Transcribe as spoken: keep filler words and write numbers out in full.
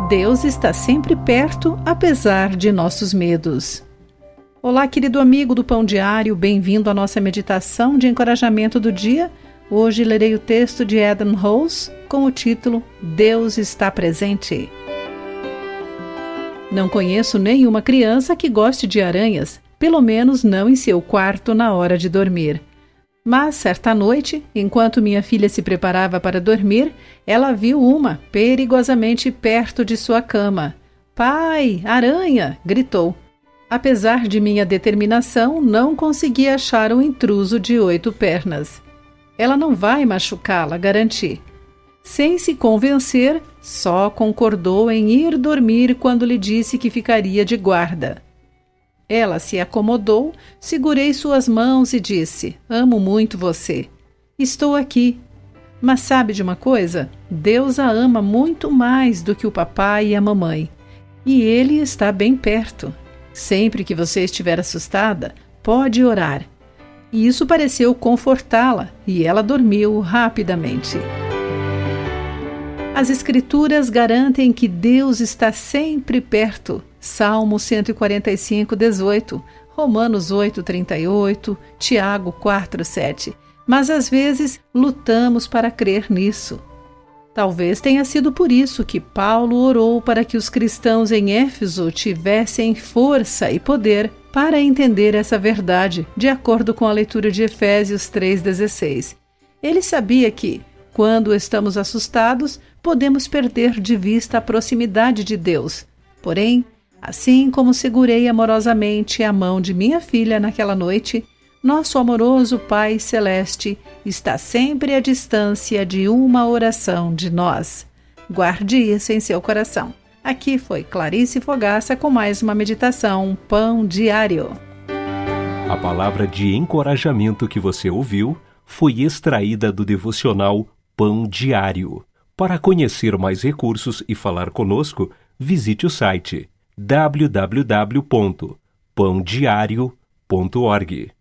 Deus está sempre perto, apesar de nossos medos. Olá, querido amigo do Pão Diário, bem-vindo à nossa meditação de encorajamento do dia. Hoje lerei o texto de Adam Rose com o título Deus está presente. Não conheço nenhuma criança que goste de aranhas, pelo menos não em seu quarto na hora de dormir. Mas, certa noite, enquanto minha filha se preparava para dormir, ela viu uma perigosamente perto de sua cama. "Pai, aranha!" gritou. Apesar de minha determinação, não consegui achar um intruso de oito pernas. "Ela não vai machucá-la", garanti. Sem se convencer, só concordou em ir dormir quando lhe disse que ficaria de guarda. Ela se acomodou, segurei suas mãos e disse: "Amo muito você. Estou aqui. Mas sabe de uma coisa? Deus a ama muito mais do que o papai e a mamãe. E Ele está bem perto. Sempre que você estiver assustada, pode orar." E isso pareceu confortá-la, e ela dormiu rapidamente. As Escrituras garantem que Deus está sempre perto. Salmo cento e quarenta e cinco, dezoito, Romanos oito, trinta e oito, Tiago quatro, sete. Mas às vezes lutamos para crer nisso. Talvez tenha sido por isso que Paulo orou para que os cristãos em Éfeso tivessem força e poder para entender essa verdade, de acordo com a leitura de Efésios três, dezesseis. Ele sabia que, quando estamos assustados, podemos perder de vista a proximidade de Deus. Porém, assim como segurei amorosamente a mão de minha filha naquela noite, nosso amoroso Pai Celeste está sempre à distância de uma oração de nós. Guarde isso em seu coração. Aqui foi Clarice Fogaça com mais uma meditação Pão Diário. A palavra de encorajamento que você ouviu foi extraída do devocional Pão Diário. Para conhecer mais recursos e falar conosco, visite o site w w w ponto pão diário ponto org.